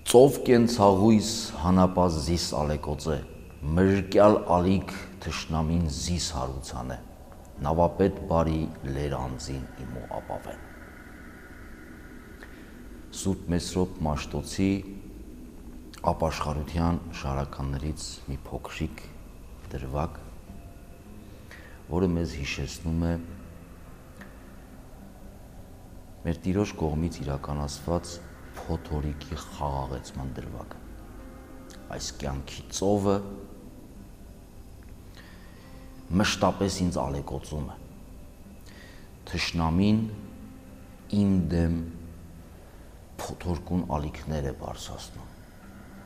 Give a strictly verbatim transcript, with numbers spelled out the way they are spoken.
Ծով կենցաղույս հանապազ զիս ալեկոծե, մրկյալ ալիք թշնամին զիս հարուցան է, նավապետ բարի լեր անձին իմու ապավեն։ Սուրբ Մեսրոպ Մաշտոցի ապաշխարության շարականներից մի փոքրիկ դրվագ, որը մեզ հիշեցնում է մեր Տիրոջ կողմից իրականացված փոթորիկի խաղաղեցման դրվագը։ Այս կյանքի ծովը մշտապես ինձ ալեկոծում է, թշնամին իմ դեմ փոթորկուն ալիքներ է բարձրացնում,